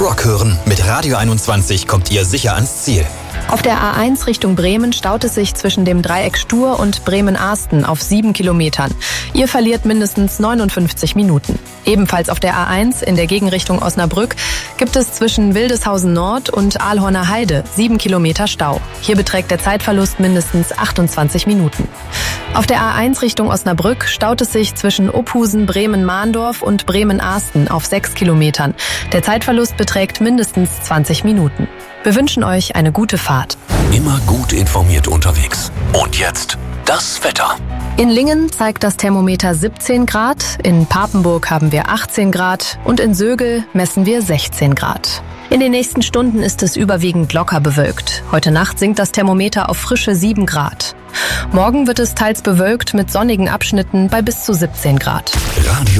Rock hören. Mit Radio 21 kommt ihr sicher ans Ziel. Auf der A1 Richtung Bremen staut es sich zwischen dem Dreieck Stur und Bremen-Ahsten auf 7 Kilometern. Ihr verliert mindestens 59 Minuten. Ebenfalls auf der A1 in der Gegenrichtung Osnabrück gibt es zwischen Wildeshausen Nord und Aalhorner Heide 7 Kilometer Stau. Hier beträgt der Zeitverlust mindestens 28 Minuten. Auf der A1 Richtung Osnabrück staut es sich zwischen Ophusen, Bremen-Mahndorf und Bremen-Ahsten auf 6 Kilometern. Der Zeitverlust beträgt mindestens 20 Minuten. Wir wünschen euch eine gute Fahrt. Immer gut informiert unterwegs. Und jetzt das Wetter. In Lingen zeigt das Thermometer 17 Grad, in Papenburg haben wir 18 Grad und in Sögel messen wir 16 Grad. In den nächsten Stunden ist es überwiegend locker bewölkt. Heute Nacht sinkt das Thermometer auf frische 7 Grad. Morgen wird es teils bewölkt mit sonnigen Abschnitten bei bis zu 17 Grad. Radio